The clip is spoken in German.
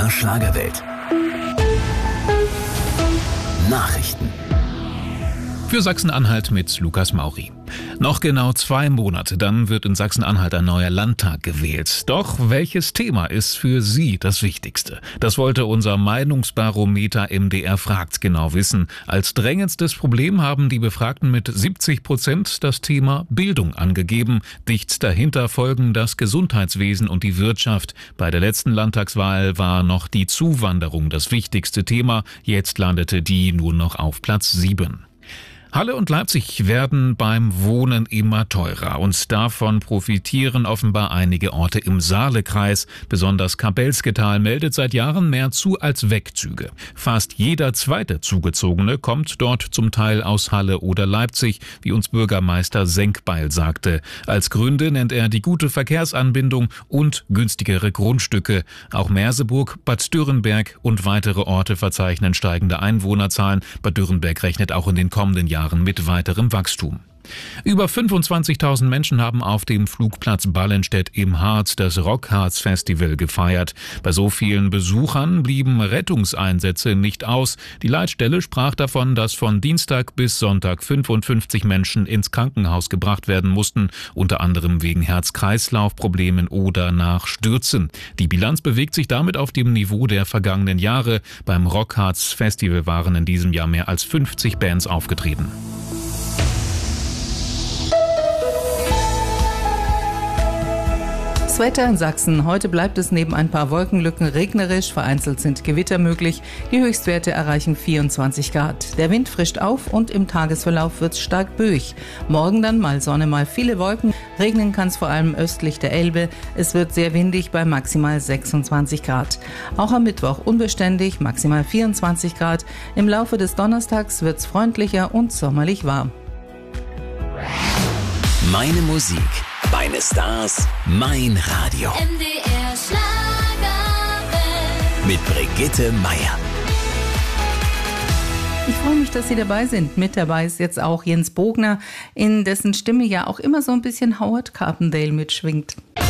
MDR Schlagerwelt. Nachrichten. Für Sachsen-Anhalt mit Lukas Mauri. Noch genau 2 Monate, dann wird in Sachsen-Anhalt ein neuer Landtag gewählt. Doch welches Thema ist für Sie das Wichtigste? Das wollte unser Meinungsbarometer MDR fragt genau wissen. Als drängendstes Problem haben die Befragten mit 70% das Thema Bildung angegeben. Dicht dahinter folgen das Gesundheitswesen und die Wirtschaft. Bei der letzten Landtagswahl war noch die Zuwanderung das wichtigste Thema. Jetzt landete die nur noch auf Platz 7. Halle und Leipzig werden beim Wohnen immer teurer und davon profitieren offenbar einige Orte im Saalekreis. Besonders Kabelsketal meldet seit Jahren mehr Zu- als Wegzüge. Fast jeder zweite Zugezogene kommt dort zum Teil aus Halle oder Leipzig, wie uns Bürgermeister Senkbeil sagte. Als Gründe nennt er die gute Verkehrsanbindung und günstigere Grundstücke. Auch Merseburg, Bad Dürrenberg und weitere Orte verzeichnen steigende Einwohnerzahlen. Bad Dürrenberg rechnet auch in den kommenden Jahren mit weiterem Wachstum. Über 25.000 Menschen haben auf dem Flugplatz Ballenstedt im Harz das Rockharz-Festival gefeiert. Bei so vielen Besuchern blieben Rettungseinsätze nicht aus. Die Leitstelle sprach davon, dass von Dienstag bis Sonntag 55 Menschen ins Krankenhaus gebracht werden mussten, unter anderem wegen Herz-Kreislauf-Problemen oder nach Stürzen. Die Bilanz bewegt sich damit auf dem Niveau der vergangenen Jahre. Beim Rockharz-Festival waren in diesem Jahr mehr als 50 Bands aufgetreten. Das Wetter in Sachsen. Heute bleibt es neben ein paar Wolkenlücken regnerisch. Vereinzelt sind Gewitter möglich. Die Höchstwerte erreichen 24 Grad. Der Wind frischt auf und im Tagesverlauf wird es stark böig. Morgen dann mal Sonne, mal viele Wolken. Regnen kann es vor allem östlich der Elbe. Es wird sehr windig bei maximal 26 Grad. Auch am Mittwoch unbeständig, maximal 24 Grad. Im Laufe des Donnerstags wird es freundlicher und sommerlich warm. Meine Musik, meine Stars, mein Radio. MDR Schlagerwelt. Mit Brigitte Meier. Ich freue mich, dass Sie dabei sind. Mit dabei ist jetzt auch Jens Bogner, in dessen Stimme ja auch immer so ein bisschen Howard Carpendale mitschwingt.